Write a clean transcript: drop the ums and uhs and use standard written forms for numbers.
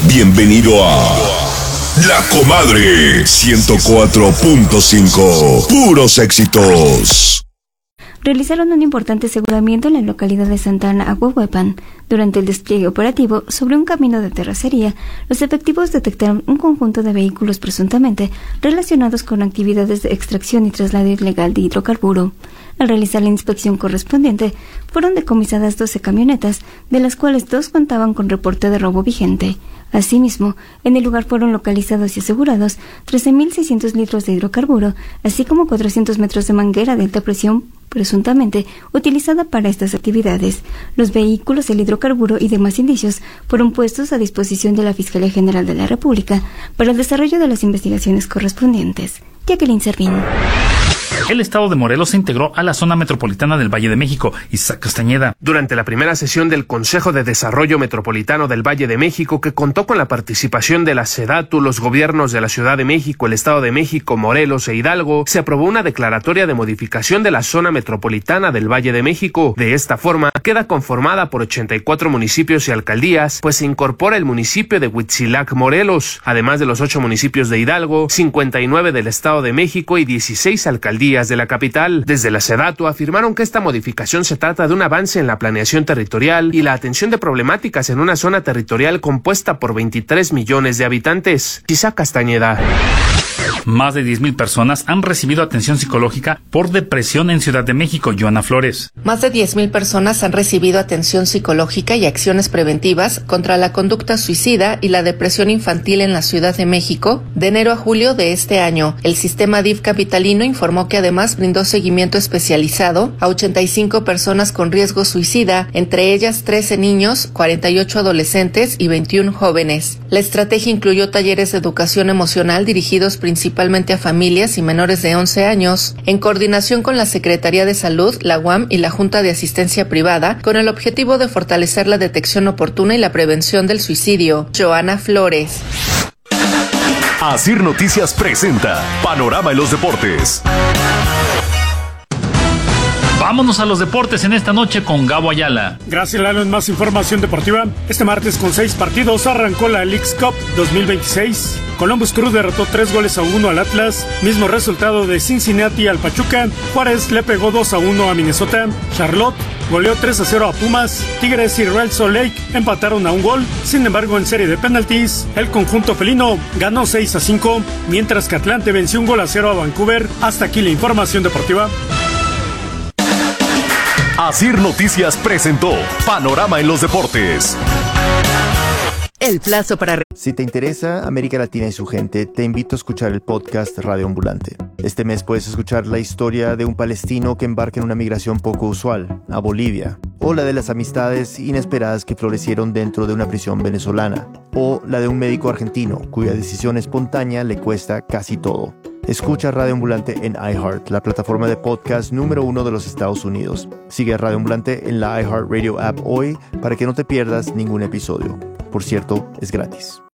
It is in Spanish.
Bienvenido a La Comadre 104.5. Puros éxitos. Realizaron un importante aseguramiento en la localidad de Santa Ana, Aguahuepan. Durante el despliegue operativo sobre un camino de terracería, los efectivos detectaron un conjunto de vehículos presuntamente relacionados con actividades de extracción y traslado ilegal de hidrocarburo. Al realizar la inspección correspondiente, fueron decomisadas 12 camionetas, de las cuales 2 contaban con reporte de robo vigente. Asimismo, en el lugar fueron localizados y asegurados 13.600 litros de hidrocarburo, así como 400 metros de manguera de alta presión, presuntamente utilizada para estas actividades. Los vehículos, el hidrocarburo y demás indicios fueron puestos a disposición de la Fiscalía General de la República para el desarrollo de las investigaciones correspondientes. Jacqueline Servín. El estado de Morelos se integró a la zona metropolitana del Valle de México. Isaac Castañeda. Durante la primera sesión del Consejo de Desarrollo Metropolitano del Valle de México, que contó con la participación de la SEDATU, los gobiernos de la Ciudad de México, el Estado de México, Morelos e Hidalgo, se aprobó una declaratoria de modificación de la zona metropolitana del Valle de México. De esta forma, queda conformada por 84 municipios y alcaldías, pues se incorpora el municipio de Huitzilac, Morelos, además de los 8 municipios de Hidalgo, 59 del Estado de México y 16 alcaldías de la capital. Desde la SEDATU afirmaron que esta modificación se trata de un avance en la planeación territorial y la atención de problemáticas en una zona territorial compuesta por 23 millones de habitantes. Isaac Castañeda. Más de 10,000 personas han recibido atención psicológica por depresión en Ciudad de México. Joana Flores. Más de 10,000 personas han recibido atención psicológica y acciones preventivas contra la conducta suicida y la depresión infantil en la Ciudad de México de enero a julio de este año. El sistema DIF capitalino informó que además brindó seguimiento especializado a 85 personas con riesgo suicida, entre ellas 13 niños, 48 adolescentes y 21 jóvenes. La estrategia incluyó talleres de educación emocional dirigidos principalmente a familias y menores de 11 años, en coordinación con la Secretaría de Salud, la UAM y la Junta de Asistencia Privada, con el objetivo de fortalecer la detección oportuna y la prevención del suicidio. Joana Flores. Asir Noticias presenta Panorama en los Deportes. Vámonos a los deportes en esta noche con Gabo Ayala. Gracias, Lalo. En más información deportiva, este martes con 6 partidos arrancó la Leagues Cup 2026. Columbus Crew derrotó 3-1 al Atlas, mismo resultado de Cincinnati al Pachuca. Juárez le pegó 2-1 a Minnesota. Charlotte goleó 3-0 a Pumas. Tigres y Real Salt Lake empataron a un gol. Sin embargo, en serie de penaltis, el conjunto felino ganó 6-5, mientras que Atlante venció 1-0 a Vancouver. Hasta aquí la información deportiva. Asir Noticias presentó Panorama en los Deportes. El plazo para... Si te interesa América Latina y su gente, te invito a escuchar el podcast Radio Ambulante. Este mes puedes escuchar la historia de un palestino que embarca en una migración poco usual, a Bolivia, o la de las amistades inesperadas que florecieron dentro de una prisión venezolana, o la de un médico argentino cuya decisión espontánea le cuesta casi todo. Escucha Radio Ambulante en iHeart, la plataforma de podcast número 1 de los Estados Unidos. Sigue a Radio Ambulante en la iHeartRadio app hoy para que no te pierdas ningún episodio. Por cierto, es gratis.